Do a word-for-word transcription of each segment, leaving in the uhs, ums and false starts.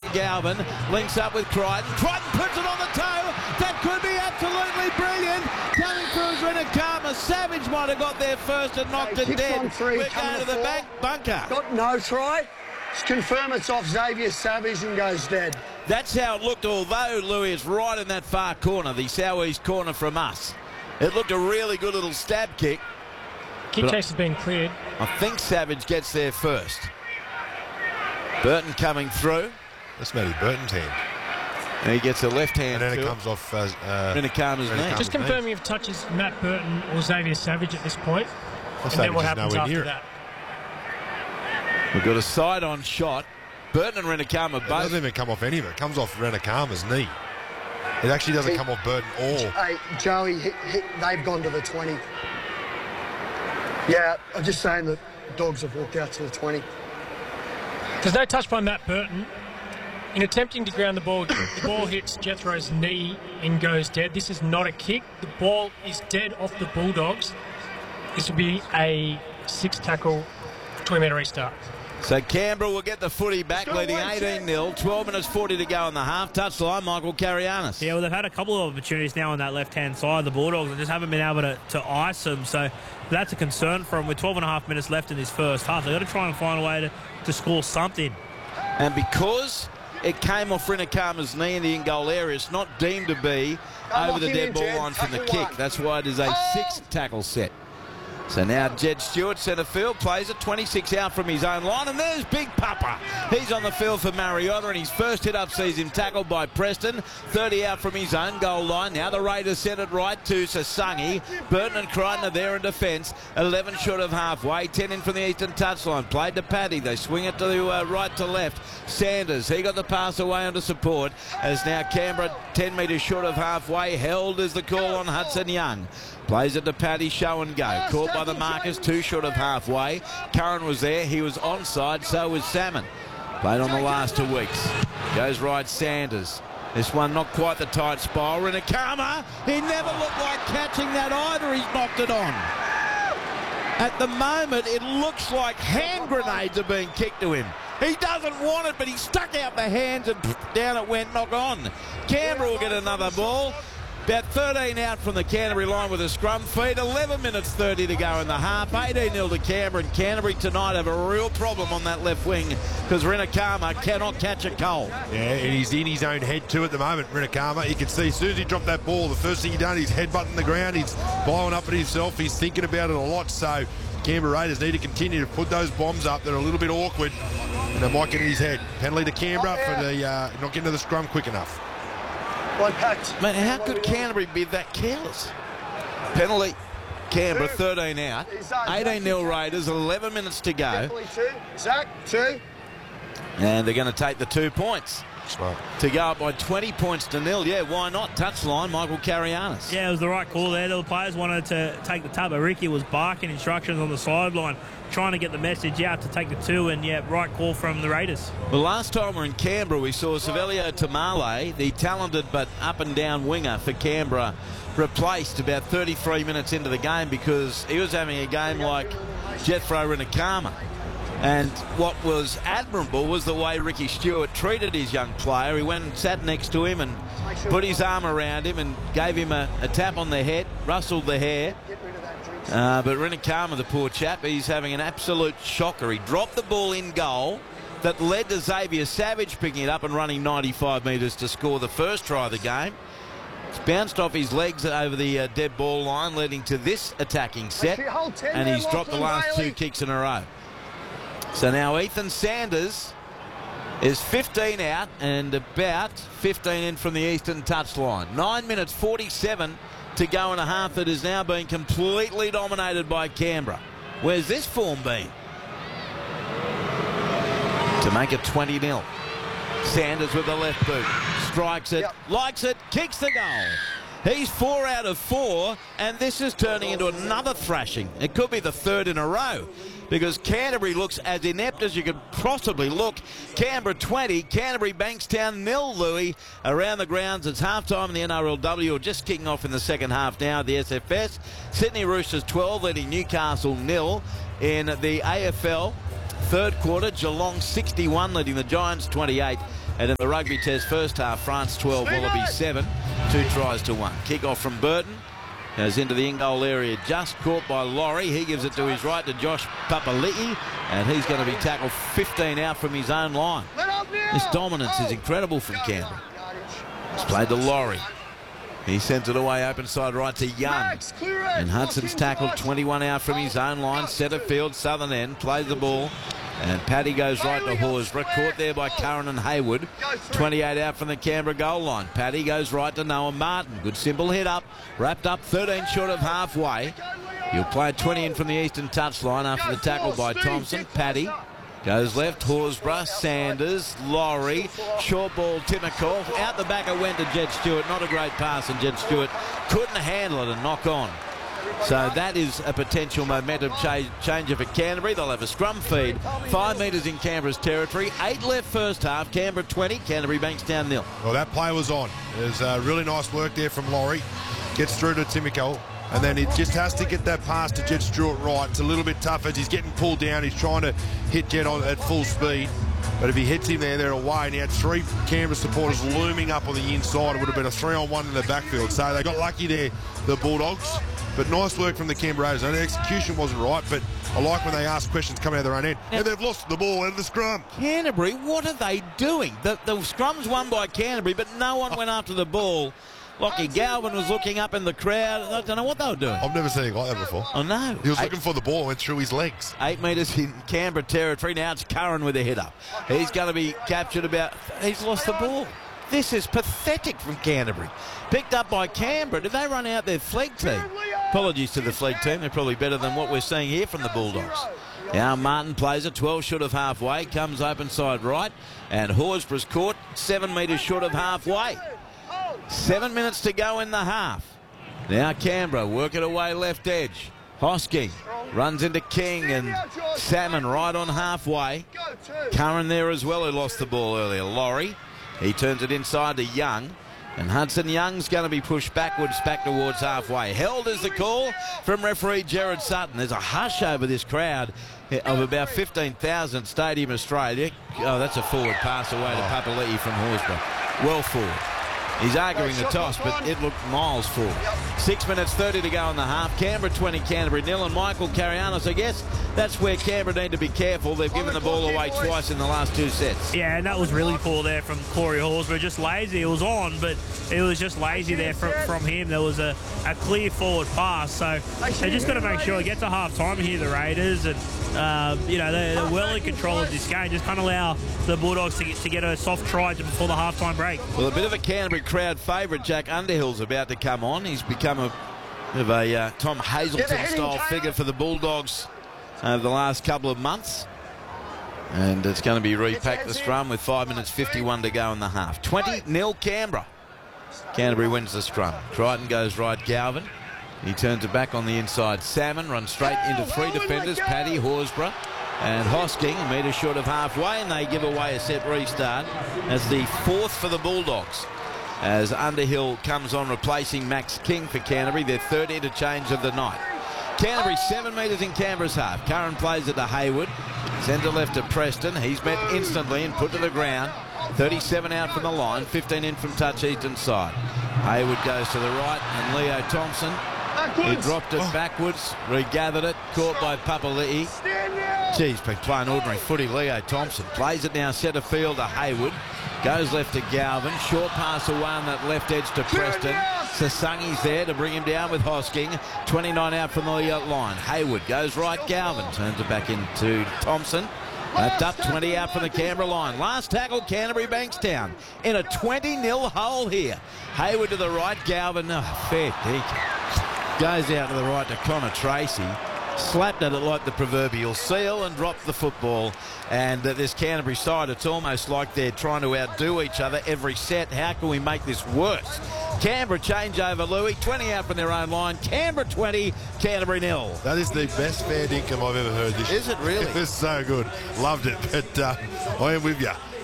Galvin links up with Crichton. Crichton puts it on the toe. That could be absolutely brilliant. Coming through is Renakama. Savage might have got there first and knocked Hey, it dead. on three, We're going to the four. back bunker. Got no try. Just confirm it's off Xavier Savage and goes dead. That's how it looked, although Louis is right in that far corner, the southeast corner from us. It looked a really good little stab kick. Kick chase has been cleared. I think Savage gets there first. Burton coming through. That's Matty Burton's hand. And he gets a left hand. And then it to comes off uh, uh, Renakama's knee. Just confirming if it touches Matt Burton or Xavier Savage at this point. Well, and then what Savage is happens nowhere after near it. that. We've got a side-on shot. Burton and Renakama It both. doesn't even come off any of it. It comes off Renakama's kney. It actually doesn't He- come off Burton or... Hey, Joey, he, he, they've gone to the twenty. Yeah, I'm just saying that dogs have walked out to the twenty. There's no touch by Matt Burton. In attempting to ground the ball, the ball hits Jethro's knee and goes dead. This is not a kick. The ball is dead off the Bulldogs. This will be a six-tackle, twenty-metre restart. So Canberra will get the footy back, Go leading away, eighteen nil. twelve minutes forty to go in the half. Touchline, Michael Carianis. Yeah, well, they've had a couple of opportunities now on that left-hand side, the Bulldogs, and just haven't been able to, to ice them. So that's a concern for them. With twelve and a half minutes left in this first half, they've got to try and find a way to, to score something. And because it came off Renakama's knee in the in-goal area, it's not deemed to be Come over on, the get dead in, ball Jed. line from the Tackle kick. one. That's why it is a Oh! six-tackle set. So now Jed Stewart, centre field, plays it twenty-six out from his own line, and there's Big Papa. He's on the field for Mariota, and his first hit-up sees him tackled by Preston. thirty out from his own goal line. Now the Raiders send it right to Sasangi. Burton and Crichton are there in defence. eleven short of halfway, ten in from the eastern touchline. Played to Paddy. They swing it to the uh, right to left. Sanders, he got the pass away under support, as now Canberra ten metres short of halfway. Held is the call on Hudson Young. Plays it to Paddy, show and go. Caught by the markers, two short of halfway. Curran was there, he was onside, so was Salmon. Played on the last two weeks. Goes right, Sanders. This one not quite the tight spiral. Renakama, he never looked like catching that either. He's knocked it on. At the moment, it looks like hand grenades are being kicked to him. He doesn't want it, but he stuck out the hands and down it went, knock on. Canberra will get another ball. About thirteen out from the Canterbury line with a scrum feed. eleven minutes thirty to go in the half. eighteen nil to Canberra, and Canterbury tonight have a real problem on that left wing because Renakama cannot catch a goal. Yeah, and he's in his own head too at the moment, Renakama. You can see as soon as he dropped that ball, the first thing he done, he's headbutting the ground. He's blowing up at himself. He's thinking about it a lot. So Canberra Raiders need to continue to put those bombs up. They're a little bit awkward, and they might get in his head. Penalty to Canberra for the uh, not getting to the scrum quick enough. One packed. Man, how could Canterbury be that careless? Penalty, Canberra, thirteen out. eighteen nil Raiders, eleven minutes to go. Definitely two. Zach, two. And they're going to take the two points Smart. to go up by twenty points to nil. Yeah, why not? Touchline, Michael Carianis. Yeah, it was the right call there. The players wanted to take the tub, but Ricky was barking instructions on the sideline, trying to get the message out to take the two, and yeah, right call from the Raiders. Well, last time we were in Canberra, we saw Savelio Tamale, the talented but up-and-down winger for Canberra, replaced about thirty-three minutes into the game because he was having a game like Jethro Renakama. And what was admirable was the way Ricky Stewart treated his young player. He went and sat next to him and put his arm around him and gave him a, a tap on the head, rustled the hair. Uh, but Renakama, the poor chap, he's having an absolute shocker. He dropped the ball in goal that led to Xavier Savage picking it up and running ninety-five metres to score the first try of the game. It's bounced off his legs over the uh, dead ball line, leading to this attacking set. And he's dropped the last two kicks in a row. So now Ethan Sanders is fifteen out and about fifteen in from the eastern touchline. nine minutes forty-seven to go in a half that is now being completely dominated by Canberra. Where's this form been? To make it twenty nil. Sanders with the left boot. Strikes it, Yep. likes it, kicks the goal. He's four out of four, and this is turning into another thrashing. It could be the third in a row, because Canterbury looks as inept as you could possibly look. Canberra twenty, Canterbury Bankstown nil, Louis. Around the grounds, it's half-time in the N R L W, just kicking off in the second half now, the S F S. Sydney Roosters twelve, leading Newcastle nil. In the A F L, third quarter, Geelong sixty-one, leading the Giants twenty-eight. And in the rugby test first half, France twelve, Wallabies seven, two tries to one. Kick off from Burton. Goes into the in-goal area, just caught by Laurie. He gives it to his right to Josh Papali'i, and he's going to be tackled fifteen out from his own line. This dominance is incredible from Canberra. It's played to Laurie. He sends it away open side right to Young. And Hudson's tackled twenty-one out from his own line. Centre field, southern end, plays the ball. And Paddy goes right to Horsburgh, caught there by Curran and Hayward. twenty-eight out from the Canberra goal line. Paddy goes right to Noah Martin. Good simple hit up, wrapped up thirteen short of halfway. He'll play twenty in from the eastern touchline after the tackle by Thompson. Paddy goes left, Horsburgh, Sanders, Laurie, short ball, Timokal. Out the back it went to Jed Stewart. Not a great pass, and Jed Stewart couldn't handle it and knock on. So that is a potential momentum cha changer for Canterbury. They'll have a scrum feed. Five metres in Canberra's territory. Eight left first half. Canberra twenty. Canterbury Bankstown nil. Well, that play was on. There's uh, really nice work there from Laurie. Gets through to Timokal. And then he just has to get that pass to Jed Stewart right. It's a little bit tough as he's getting pulled down. He's trying to hit Jed on at full speed. But if he hits him there, they're away. And he had three Canberra supporters looming up on the inside. It would have been a three-on-one in the backfield. So they got lucky there, the Bulldogs. But nice work from the Canberra Raiders. The execution wasn't right, but I like when they ask questions coming out of their own end. Now, and they've lost the ball out of the scrum. Canterbury, what are they doing? The, the scrum's won by Canterbury, but no one went after the ball. Lockie Galvin was looking up in the crowd. I don't know what they were doing. I've never seen anything like that before. Oh, no. He was Eight, looking for the ball and went through his legs. Eight metres in Canberra territory. Now it's Curran with a hit up. He's going to be captured about... He's lost the ball. This is pathetic from Canterbury. Picked up by Canberra. Did they run out their flag team? Apologies to the flag team. They're probably better than what we're seeing here from the Bulldogs. Now Martin plays it twelve short of halfway. Comes open side right. And Horsburgh's caught seven metres short of halfway. Seven minutes to go in the half. Now Canberra work it away left edge. Hosking runs into King and Salmon right on halfway. Curran there as well, who lost the ball earlier. Laurie. He turns it inside to Young. And Hudson Young's going to be pushed backwards back towards halfway. Held is the call from referee Gerard Sutton. There's a hush over this crowd of about fifteen thousand, Stadium Australia. Oh, that's a forward pass away to Papali'i from Horsburgh. Well forward. He's arguing the toss, but it looked miles forward. Six minutes thirty to go in the half. Canberra twenty, Canterbury nil. And Michael Carianos, I guess that's where Canberra need to be careful. They've given the ball away twice in the last two sets. Yeah, and that was really poor there from Corey Horsburgh. Just lazy. It was on, but it was just lazy there from, from him. There was a, a clear forward pass. So they just got to make sure it gets to half time here, the Raiders. And, uh, you know, they're, they're well in control of this game. Just can't allow the Bulldogs to get, to get a soft try before the half-time break. Well, a bit of a Canterbury crowd favourite, Jack Underhill's about to come on. He's become a bit of a uh, Tom Hazelton-style figure for the Bulldogs over the last couple of months. And it's going to be repacked the scrum with five minutes fifty-one to go in the half. twenty nil Canberra. Canterbury wins the scrum. Crichton goes right, Galvin. He turns it back on the inside. Salmon runs straight into three defenders. Paddy, Horsburgh and Hosking, a metre short of halfway, and they give away a set restart. That's the fourth for the Bulldogs, as Underhill comes on replacing Max King for Canterbury, their third interchange of the night. Canterbury seven metres in Canberra's half. Curran plays it to Hayward. Centre left to Preston. He's met instantly and put to the ground. thirty-seven out from the line, fifteen in from touch eastern side. Hayward goes to the right, and Leo Thompson, he dropped it backwards, regathered it, caught by Papali'i. Geez, been playing ordinary footy. Leo Thompson plays it now centre field to Hayward. Goes left to Galvin. Short pass away on that left edge to Preston. Sasangi's there to bring him down with Hosking. twenty-nine out from the line. Hayward goes right. Galvin turns it back into Thompson. That's up twenty out from the Canberra line. Last tackle, Canterbury Bankstown in a twenty nil hole here. Hayward to the right. Galvin, oh, fair dinkum. Goes out to the right to Connor Tracy. Slapped at it like the proverbial seal and dropped the football. And uh, this Canterbury side, it's almost like they're trying to outdo each other every set. How can we make this worse? Canberra changeover, Louis. twenty out from their own line. Canberra twenty, Canterbury nil. That is the best fair dinkum I've ever heard this year. Is it really? It was so good. Loved it. But uh, I am with you.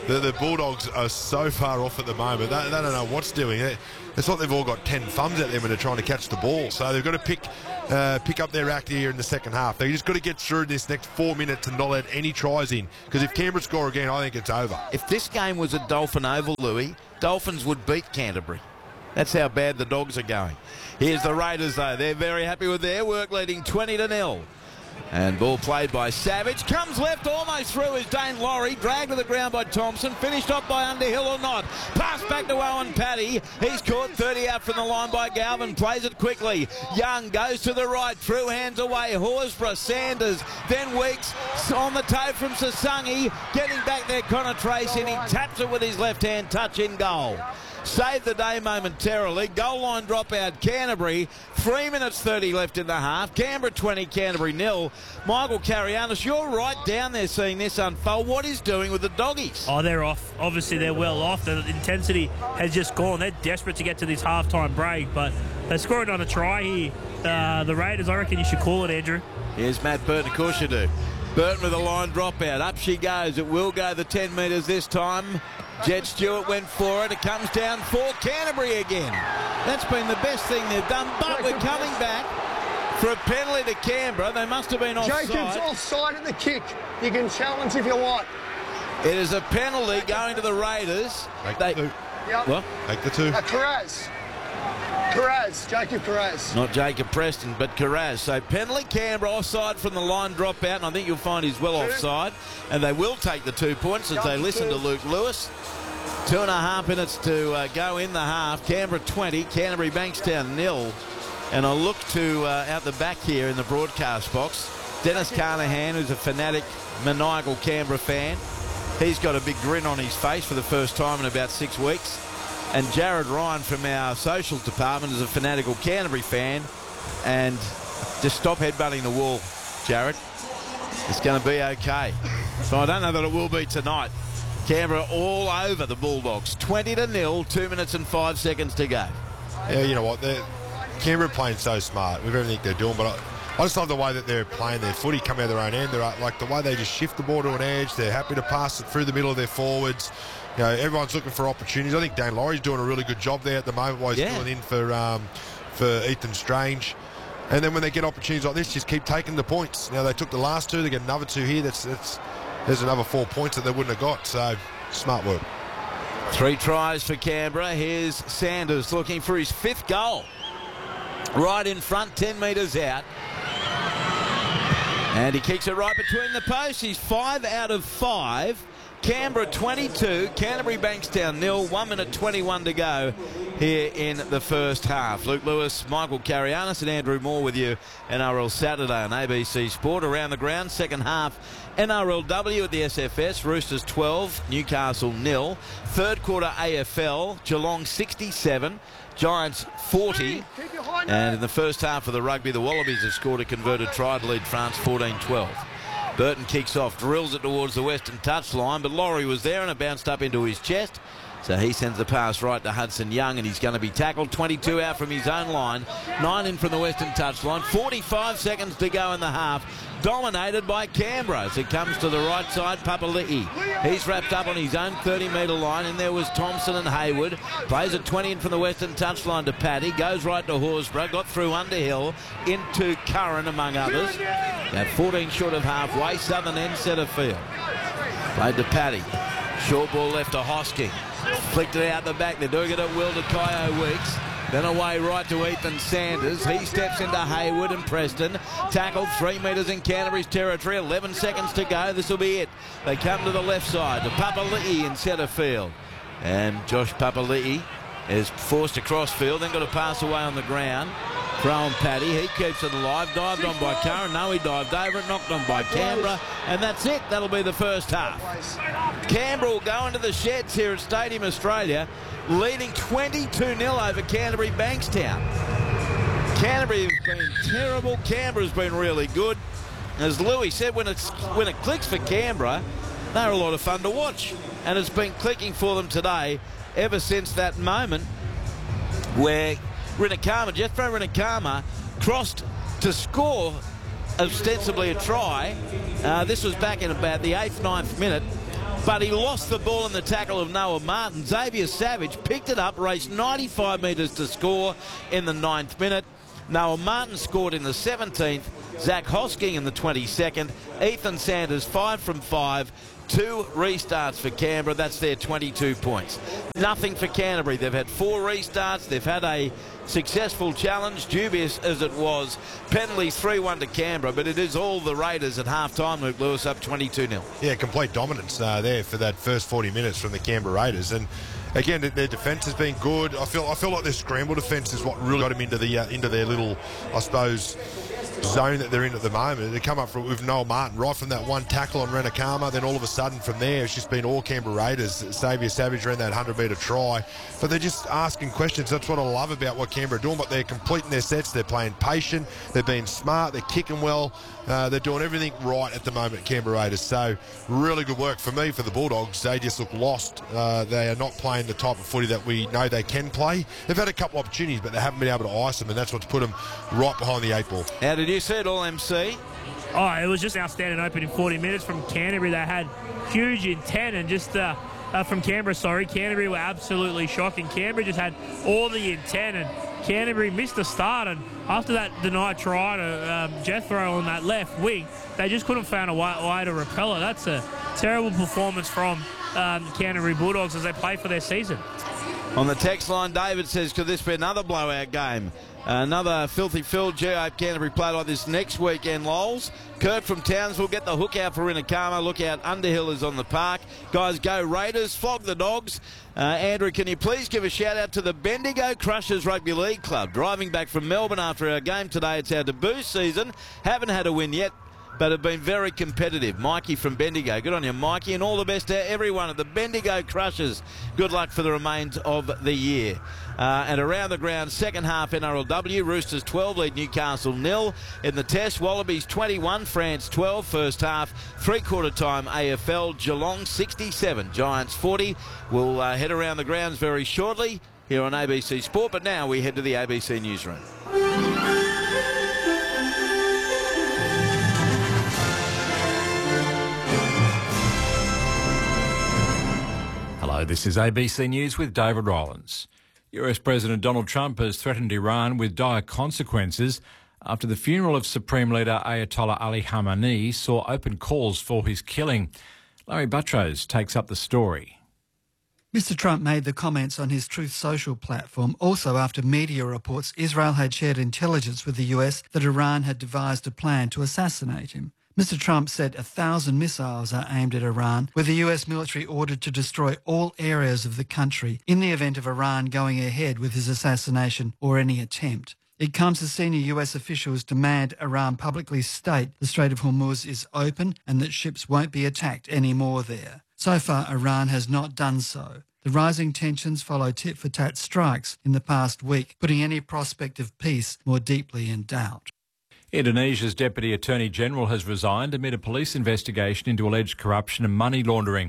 the, the Bulldogs are so far off at the moment. They, they don't know what's doing. It. It's like they've all got ten thumbs out there when they're trying to catch the ball. So they've got to pick uh, pick up their act here in the second half. They've just got to get through this next four minutes and not let any tries in. Because if Canberra score again, I think it's over. If this game was at Dolphin Oval, Louis, Dolphins would beat Canterbury. That's how bad the Dogs are going. Here's the Raiders, though. They're very happy with their work, leading twenty to nil. And ball played by Savage. Comes left almost through is Dane Laurie. Dragged to the ground by Thompson. Finished off by Underhill or not. Pass back to Owen Paddy. He's caught thirty out from the line by Galvin. Plays it quickly. Young goes to the right. Through hands away. Horsburgh, Sanders. Then Weeks on the toe from Sasangi. Getting back there, Connor Tracy. And he taps it with his left hand. Touch in goal. Saved the day momentarily. Goal line dropout, Canterbury. Three minutes thirty left in the half. Canberra twenty, Canterbury nil. Michael Carianis, you're right down there seeing this unfold. What is doing with the Doggies? Oh, they're off. Obviously, they're well off. The intensity has just gone. They're desperate to get to this halftime break, but they're scoring on a try here. Uh, the Raiders, I reckon you should call it, Andrew. Here's Matt Burton, of course you do. Burton with a line dropout. Up she goes. It will go the ten metres this time. Jed Stewart went for it. It comes down for Canterbury again. That's been the best thing they've done, but we're coming back for a penalty to Canberra. They must have been offside. Jacobs offside at the kick. You can challenge if you want. It is a penalty going to the Raiders. Make They, the two. Yep. what? Make the two. Uh, Carraz. Carraz. Jacob Carraz. Not Jacob Preston, but Carraz. So penalty Canberra, offside from the line dropout, and I think you'll find he's well offside. And they will take the two points as they listen to Luke Lewis. Two and a half minutes to uh, go in the half. Canberra twenty, Canterbury Bankstown nil. And I look to uh, out the back here in the broadcast box. Dennis Carnahan, who's a fanatic, maniacal Canberra fan. He's got a big grin on his face for the first time in about six weeks. And Jared Ryan from our social department is a fanatical Canterbury fan. And just stop headbutting the wall, Jared. It's going to be okay. So I don't know that it will be tonight. Canberra all over the Bulldogs. twenty to nil, two minutes and five seconds to go. Yeah, you know what? They're, Canberra playing so smart with everything they're doing, but I, I just love the way that they're playing their footy, coming out of their own end. They're like the way they just shift the ball to an edge. They're happy to pass it through the middle of their forwards. You know, everyone's looking for opportunities. I think Dane Laurie's doing a really good job there at the moment while he's Yeah. filling in for um, for Ethan Strange. And then when they get opportunities like this, just keep taking the points. Now they took the last two, they get another two here. That's that's there's another four points that they wouldn't have got. So smart work. Three tries for Canberra. Here's Sanders looking for his fifth goal. Right in front, ten metres out. And he kicks it right between the posts. He's five out of five. Canberra twenty-two, Canterbury Bankstown nil, one minute twenty-one to go here in the first half. Luke Lewis, Michael Carianis and Andrew Moore with you. N R L Saturday on A B C Sport. Around the ground, second half, N R L W at the S F S, Roosters twelve, Newcastle nil. Third quarter A F L, Geelong sixty-seven, Giants forty. And in the first half of the rugby, the Wallabies have scored a converted try to lead France fourteen twelve. Burton kicks off, drills it towards the western touchline, but Laurie was there and it bounced up into his chest. So he sends the pass right to Hudson Young and he's going to be tackled. twenty-two out from his own line, nine in from the western touchline. forty-five seconds to go in the half. Dominated by Canberra as it comes to the right side. Papali'i. He's wrapped up on his own thirty metre line, and there was Thompson and Hayward. Plays at twenty in from the western touchline to Paddy. Goes right to Horsburgh. Got through Underhill into Curran, among others. At fourteen short of halfway. Southern end centre field. Played to Paddy. Short ball left to Hosking. Flicked it out the back. They're doing it at will to Kyo Weeks. Then away right to Ethan Sanders. He steps into Hayward and Preston. Tackled three metres in Canterbury's territory. eleven seconds to go. This will be it. They come to the left side to Papali'i in centre field. And Josh Papali'i is forced across field. Then got to pass away on the ground. Throw on Paddy. He keeps it alive. Dived on by Curran. No, he dived over it. Knocked on by Canberra. And that's it. That'll be the first half. Canberra will go into the sheds here at Stadium Australia, leading twenty-two nil over Canterbury Bankstown. Canterbury have been terrible. Canberra's been really good. As Louis said, when, it's, when it clicks for Canberra, they're a lot of fun to watch. And it's been clicking for them today ever since that moment where Rinakama, Jethro Rinakama, crossed to score ostensibly a try. Uh, this was back in about the eighth, ninth minute. but he lost the ball in the tackle of Noah Martin. Xavier Savage picked it up, raced ninety-five metres to score in the ninth minute. Noah Martin scored in the seventeenth, Zach Hosking in the twenty-second, Ethan Sanders five from five, two restarts for Canberra. That's their twenty-two points. Nothing for Canterbury. They've had four restarts. They've had a successful challenge, dubious as it was. Penalty three one to Canberra, but it is all the Raiders at half-time. Luke Lewis up twenty-two nil. Yeah, complete dominance uh, there for that first forty minutes from the Canberra Raiders. And again, their defence has been good. I feel I feel like their scramble defence is what really got them into the uh, into their little, I suppose, zone that they're in at the moment. They come up from, with Noel Martin right from that one tackle on Renakama, then all of a sudden from there it's just been all Canberra Raiders. Xavier Savage ran that one hundred metre try, but they're just asking questions. That's what I love about what Canberra are doing, but they're completing their sets. They're playing patient, they're being smart, they're kicking well, uh, they're doing everything right at the moment, Canberra Raiders. So really good work for me for the Bulldogs. They just look lost. Uh, they are not playing the type of footy that we know they can play. They've had a couple of opportunities, but they haven't been able to ice them, and that's what's put them right behind the eight ball. How did you see it all, M C? Oh, it was just outstanding opening forty minutes from Canterbury. They had huge intent, and just uh, uh, from Canberra, sorry, Canterbury were absolutely shocking. Canberra just had all the intent, and Canterbury missed the start, and after that denied try to um, Jethro on that left wing, they just couldn't find a way, way to repel it. That's a terrible performance from um, Canterbury Bulldogs as they play for their season. On the text line, David says, could this be another blowout game? Another filthy field. Gee, I hope Canterbury play like this next weekend, Lols. Kurt from Townsville, get the hook out for Renakama. Look out, Underhill is on the park. Guys, go Raiders, flog the Dogs. Uh, Andrew, can you please give a shout out to the Bendigo Crushers Rugby League Club? Driving back from Melbourne after our game today. It's our debut season. Haven't had a win yet, but have been very competitive. Mikey from Bendigo. Good on you, Mikey, and all the best to everyone at the Bendigo Crushers. Good luck for the remains of the year. Uh, and around the ground, second half N R L W, Roosters twelve lead Newcastle nil. In the test, Wallabies twenty-one, France twelve. First half, three-quarter time A F L, Geelong sixty-seven, Giants forty. We'll uh, head around the grounds very shortly here on A B C Sport, but now we head to the A B C Newsroom. Hello, this is A B C News with David Rowlands. U S President Donald Trump has threatened Iran with dire consequences after the funeral of Supreme Leader Ayatollah Ali Khamenei saw open calls for his killing. Larry Buttrose takes up the story. Mister Trump made the comments on his Truth Social platform also after media reports Israel had shared intelligence with the U S that Iran had devised a plan to assassinate him. Mister Trump said a thousand missiles are aimed at Iran, with the U S military ordered to destroy all areas of the country in the event of Iran going ahead with his assassination or any attempt. It comes as senior U S officials demand Iran publicly state the Strait of Hormuz is open and that ships won't be attacked anymore there. So far, Iran has not done so. The rising tensions follow tit-for-tat strikes in the past week, putting any prospect of peace more deeply in doubt. Indonesia's Deputy Attorney General has resigned amid a police investigation into alleged corruption and money laundering.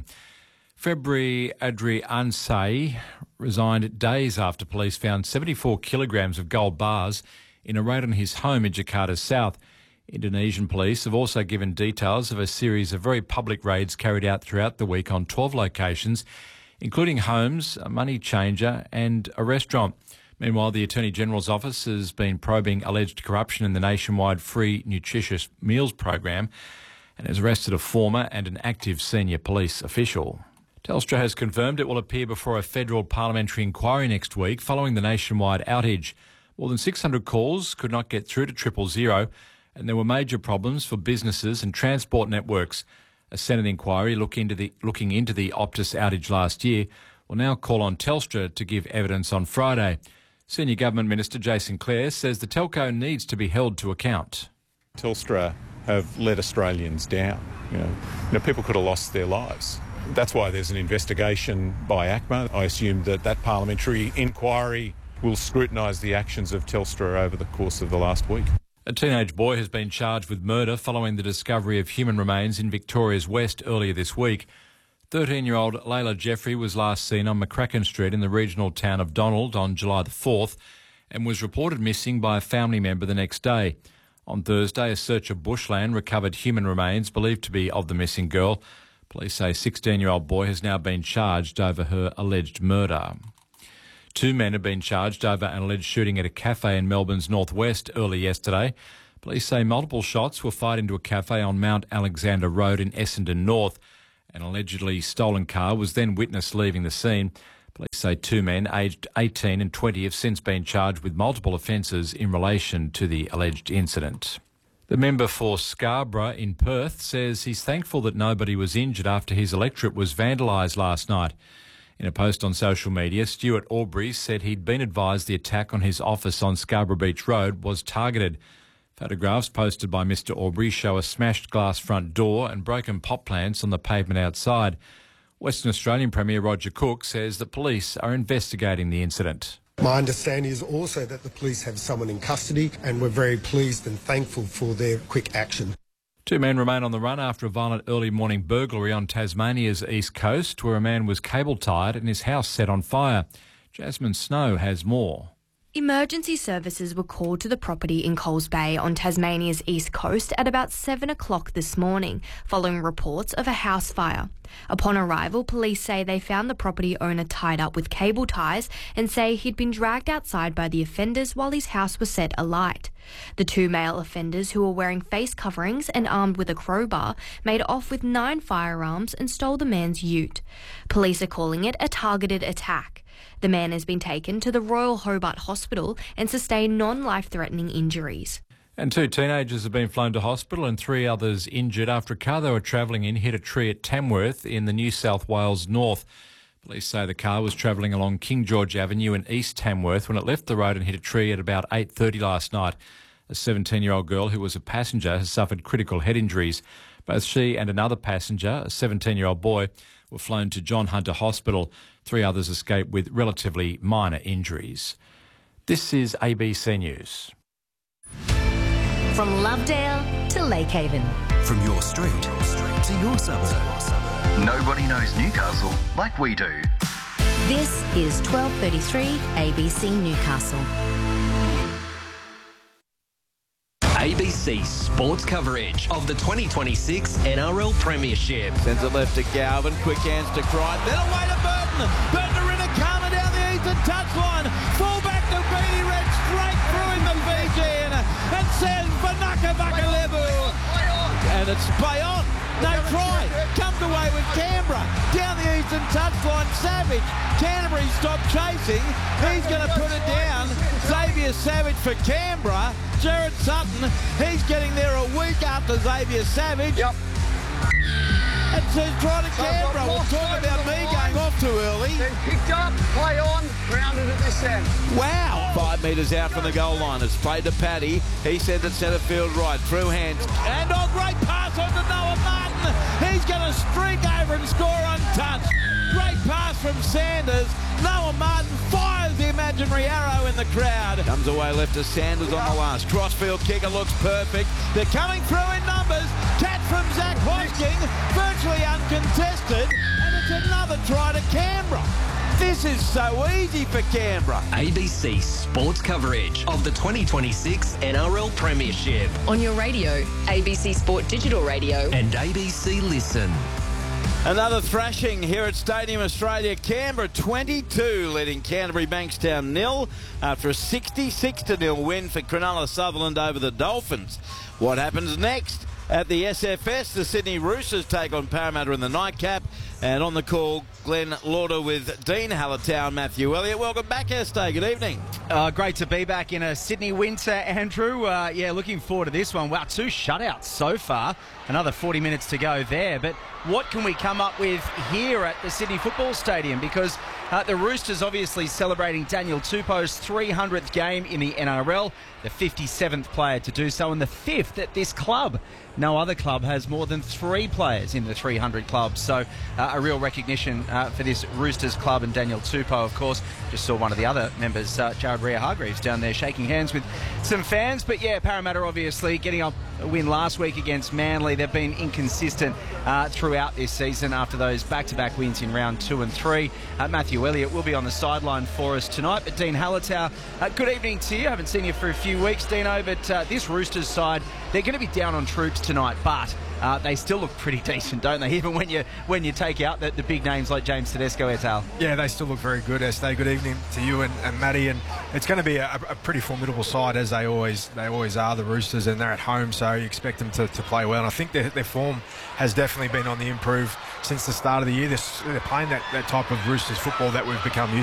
February Adri Ansai resigned days after police found seventy-four kilograms of gold bars in a raid on his home in Jakarta's south. Indonesian police have also given details of a series of very public raids carried out throughout the week on twelve locations, including homes, a money changer and a restaurant. Meanwhile, the Attorney General's office has been probing alleged corruption in the nationwide free nutritious meals program and has arrested a former and an active senior police official. Telstra has confirmed it will appear before a federal parliamentary inquiry next week following the nationwide outage. More than six hundred calls could not get through to triple zero, and there were major problems for businesses and transport networks. A Senate inquiry look into the, looking into the Optus outage last year will now call on Telstra to give evidence on Friday. Senior Government Minister Jason Clare says the telco needs to be held to account. Telstra have let Australians down. You know, you know, people could have lost their lives. That's why there's an investigation by ACMA. I assume that that parliamentary inquiry will scrutinise the actions of Telstra over the course of the last week. A teenage boy has been charged with murder following the discovery of human remains in Victoria's West earlier this week. thirteen-year-old Layla Jeffrey was last seen on McCracken Street in the regional town of Donald on July the fourth and was reported missing by a family member the next day. On Thursday, a search of bushland recovered human remains believed to be of the missing girl. Police say a sixteen-year-old boy has now been charged over her alleged murder. Two men have been charged over an alleged shooting at a cafe in Melbourne's northwest early yesterday. Police say multiple shots were fired into a cafe on Mount Alexander Road in Essendon North. An allegedly stolen car was then witnessed leaving the scene. Police say two men aged eighteen and twenty have since been charged with multiple offences in relation to the alleged incident. The member for Scarborough in Perth says he's thankful that nobody was injured after his electorate was vandalised last night. In a post on social media, Stuart Aubrey said he'd been advised the attack on his office on Scarborough Beach Road was targeted. Photographs posted by Mr Aubrey show a smashed glass front door and broken pot plants on the pavement outside. Western Australian Premier Roger Cook says that police are investigating the incident. My understanding is also that the police have someone in custody, and we're very pleased and thankful for their quick action. Two men remain on the run after a violent early morning burglary on Tasmania's east coast, where a man was cable-tied and his house set on fire. Jasmine Snow has more. Emergency services were called to the property in Coles Bay on Tasmania's east coast at about seven o'clock this morning, following reports of a house fire. Upon arrival, police say they found the property owner tied up with cable ties and say he'd been dragged outside by the offenders while his house was set alight. The two male offenders, who were wearing face coverings and armed with a crowbar, made off with nine firearms and stole the man's ute. Police are calling it a targeted attack. The man has been taken to the Royal Hobart Hospital and sustained non-life-threatening injuries. And two teenagers have been flown to hospital and three others injured after a car they were travelling in hit a tree at Tamworth in the New South Wales north. Police say the car was travelling along King George Avenue in East Tamworth when it left the road and hit a tree at about eight thirty last night. A seventeen-year-old girl who was a passenger has suffered critical head injuries. Both she and another passenger, a seventeen-year-old boy, were flown to John Hunter Hospital. Three others escaped with relatively minor injuries. This is A B C News. From Lovedale to Lakehaven. From your street to your suburb. Nobody knows Newcastle like we do. This is twelve thirty-three A B C Newcastle. A B C sports coverage of the twenty twenty-six N R L Premiership. Sends it left to Galvin, quick hands to Crichton, then away to Burton. Burton to Rinakama down the eastern touchline. Full back to Beatty Red, straight through in the Fijian. And says Vanaka Vakalevu. And it's play on. No try. Comes away with Canberra. Down the eastern touchline, Savage. Canterbury stopped chasing. He's going to put it down. Xavier Savage for Canberra. Jared Sutton, he's getting there a week after Xavier Savage. Yep. And says try to Canberra. We'll talk about me going off too early. Then picked up, play on, grounded at this end. Wow. Five metres out from the goal line. It's played to Paddy. He sends it centre field right. Through hands. And oh, great pass on to Noah Martin. He's going to streak over and score untouched. Great pass from Sanders. Noah Martin fires the imaginary arrow in the crowd. Comes away left to Sanders on the last. Crossfield kicker looks perfect. They're coming through in numbers. Catch from Zach Hosking. Virtually uncontested. And it's another try to Canberra. This is so easy for Canberra. A B C sports coverage of the twenty twenty-six N R L Premiership. On your radio, A B C Sport Digital Radio. And A B C Listen. Another thrashing here at Stadium Australia. Canberra twenty-two leading Canterbury Bankstown nil after a sixty-six to nil win for Cronulla Sutherland over the Dolphins. What happens next? At the S F S, the Sydney Roosters take on Parramatta in the nightcap. And on the call, Glenn Lauder with Dean Hallertown, Matthew Elliott. Welcome back, Estee. Good evening. Uh, great to be back in a Sydney winter, Andrew. Uh, yeah, looking forward to this one. Wow, two shutouts so far. Another forty minutes to go there. But what can we come up with here at the Sydney Football Stadium? Because uh, the Roosters obviously celebrating Daniel Tupou's three hundredth game in the N R L, the fifty-seventh player to do so, and the fifth at this club. No other club has more than three players in the three hundred club. So uh, a real recognition uh, for this Roosters club and Daniel Tupou, of course. Just saw one of the other members, uh, Jared Rea-Hargreaves, down there shaking hands with some fans. But yeah, Parramatta obviously getting up a win last week against Manly. They've been inconsistent uh, throughout this season after those back-to-back wins in round two and three. Uh, Matthew Elliott will be on the sideline for us tonight. But Dean Hallertown, uh, good evening to you. I haven't seen you for a few weeks, Dino, but uh, this Roosters side, they're going to be down on troops tonight. But uh, they still look pretty decent, don't they? Even when you when you take out the, the big names like James Tedesco et al. Yeah, they still look very good. Estee, good evening to you and, and Matty. And it's going to be a, a pretty formidable side, as they always they always are, the Roosters, and they're at home, so you expect them to, to play well. And I think their, their form has definitely been on the improve since the start of the year. They're, they're playing that, that type of Roosters football that we've become used